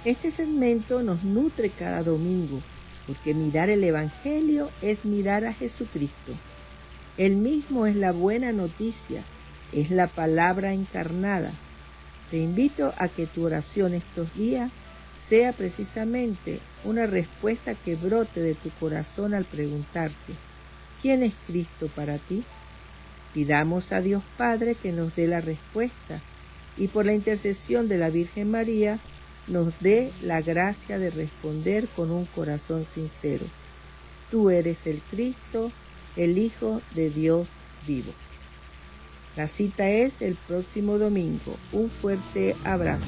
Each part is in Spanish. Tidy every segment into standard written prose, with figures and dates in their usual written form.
Este segmento nos nutre cada domingo, porque mirar el Evangelio es mirar a Jesucristo. Él mismo es la buena noticia, es la palabra encarnada. Te invito a que tu oración estos días sea precisamente una respuesta que brote de tu corazón al preguntarte, ¿quién es Cristo para ti? Pidamos a Dios Padre que nos dé la respuesta y por la intercesión de la Virgen María nos dé la gracia de responder con un corazón sincero. Tú eres el Cristo, el Hijo de Dios vivo. La cita es el próximo domingo. Un fuerte abrazo.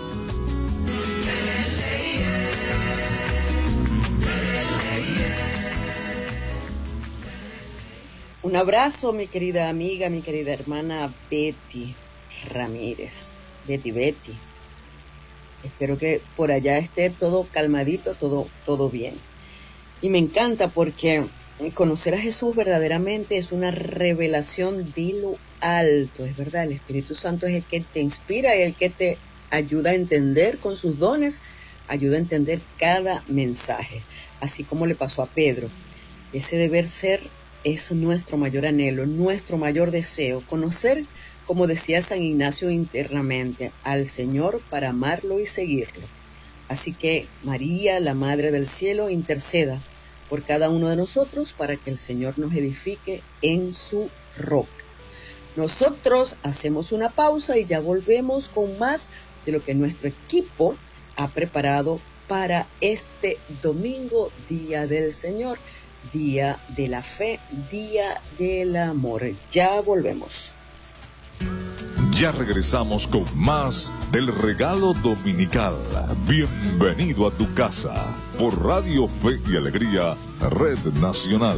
Un abrazo, mi querida amiga, mi querida hermana Betty Ramírez. Betty. Espero que por allá esté todo calmadito, todo bien. Y me encanta porque conocer a Jesús verdaderamente es una revelación de lo alto, es verdad. El Espíritu Santo es el que te inspira y el que te ayuda a entender con sus dones, ayuda a entender cada mensaje, así como le pasó a Pedro. Ese deber ser es nuestro mayor anhelo, nuestro mayor deseo, conocer, como decía San Ignacio internamente, al Señor para amarlo y seguirlo. Así que María, la Madre del Cielo, interceda por cada uno de nosotros para que el Señor nos edifique en su roca. Nosotros hacemos una pausa y ya volvemos con más de lo que nuestro equipo ha preparado para este domingo, Día del Señor, Día de la Fe, Día del Amor. Ya volvemos. Ya regresamos con más del regalo dominical. Bienvenido a tu casa por Radio Fe y Alegría, Red Nacional.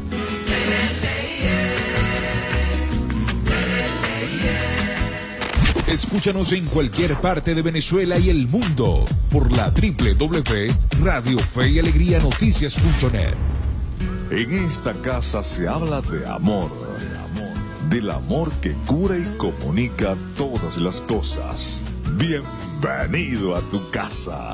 Escúchanos en cualquier parte de Venezuela y el mundo por la www.radiofeyalegrianoticias.net. En esta casa se habla de amor, del amor que cura y comunica todas las cosas. Bienvenido a tu casa.